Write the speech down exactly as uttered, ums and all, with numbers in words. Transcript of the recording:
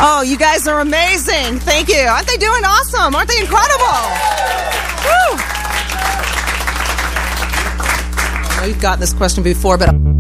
Oh, you guys are amazing. Thank you. Aren't they doing awesome? Aren't they incredible? Woo! I know you've gotten this question before, but